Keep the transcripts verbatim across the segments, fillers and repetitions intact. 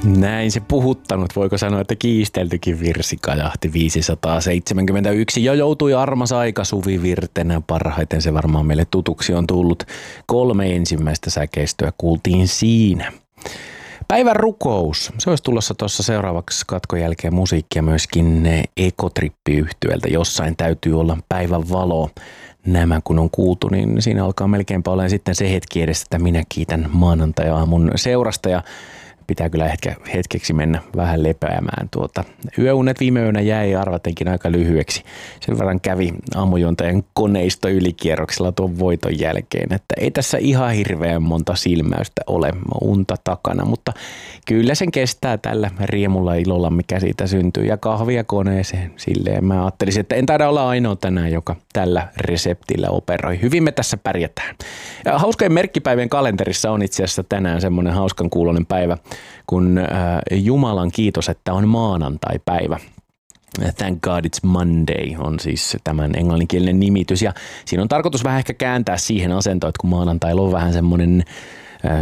Näin se puhuttanut, voiko sanoa, että kiisteltykin virsi kajahti viisisataaseitsemänkymmentäyksi ja joutui armas aika Suvi Virtenä. Parhaiten se varmaan meille tutuksi on tullut. Kolme ensimmäistä säkeistöä kuultiin siinä. Päivän rukous. Se olisi tulossa tuossa seuraavaksi katkon jälkeen musiikkia myöskin Ekotrippi-yhtyeltä. Jossain täytyy olla päivän valo. Nämä kun on kuultu, niin siinä alkaa melkeinpä olemaan sitten se hetki edes, että minä kiitän maanantai-aamun seurasta ja pitää kyllä hetke, hetkeksi mennä vähän lepäämään. Tuota, yöunet viime yönä jäi arvatenkin aika lyhyeksi. Sen verran kävi aamujuontajan koneisto ylikierroksella tuon voiton jälkeen, että ei tässä ihan hirveän monta silmäystä ole unta takana, mutta kyllä sen kestää tällä riemulla ilolla, mikä siitä syntyy. Ja kahvia koneeseen. Silleen mä ajattelisin, että en taida olla ainoa tänään, joka tällä reseptillä operoi. Hyvin me tässä pärjätään. Ja hauskojen merkkipäivien kalenterissa on itse asiassa tänään semmoinen hauskan kuuloinen päivä, kun Jumalan kiitos, että on maanantai-päivä. Thank God it's Monday on siis tämän englanninkielinen nimitys. Ja siinä on tarkoitus vähän ehkä kääntää siihen asentoon, että kun maanantailla on vähän semmoinen äh,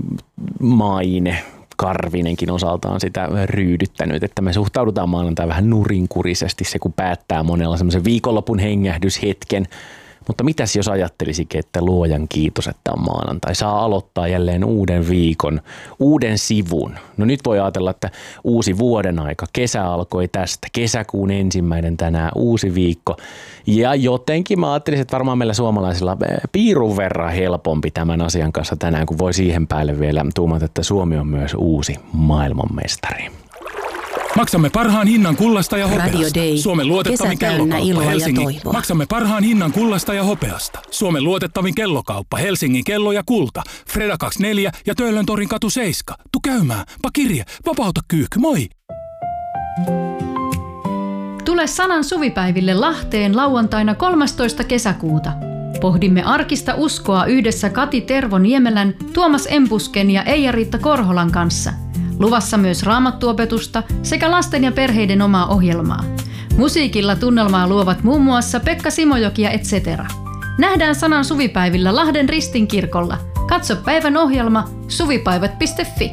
maine, Karvinenkin osaltaan sitä ryydyttänyt, että me suhtaudutaan maanantai vähän nurinkurisesti se, kun päättää monella semmoisen viikonlopun hengähdyshetken. Mutta mitäs jos ajattelisikin, että luojan kiitos, että on maanantai. Saa aloittaa jälleen uuden viikon, uuden sivun. No nyt voi ajatella, että uusi vuoden aika. Kesä alkoi tästä. Kesäkuun ensimmäinen tänään, uusi viikko. Ja jotenkin mä ajattelisin, että varmaan meillä suomalaisilla piirun verran helpompi tämän asian kanssa tänään, kun voi siihen päälle vielä tuumata, että Suomi on myös uusi maailmanmestari. Maksamme parhaan hinnan kullasta ja hopeasta. Radio Day. Suomen luotettavin kellokauppa Helsingin. Maksamme parhaan hinnan kullasta ja hopeasta. Suomen luotettavin kellokauppa Helsingin kello ja kulta. Freda kaksikymmentäneljä ja Töölön torin katu seitsemän. Tu käymään. Pa kirje. Vapauta kyyhky. Moi. Tule Sanan suvipäiville Lahteen lauantaina kolmastoista kesäkuuta. Pohdimme arkista uskoa yhdessä Kati Tervo Niemelän, Tuomas Empusken ja Eija-Riitta Korholan kanssa. Luvassa myös raamattuopetusta sekä lasten ja perheiden omaa ohjelmaa. Musiikilla tunnelmaa luovat muun muassa Pekka Simojoki ja et cetera. Nähdään Sanan suvipäivillä Lahden Ristinkirkolla. Katso päivän ohjelma suvipäivät piste fi.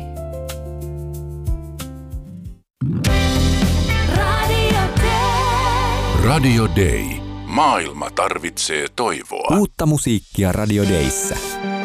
Radio Day. Maailma tarvitsee toivoa. Uutta musiikkia Radio Dayssä.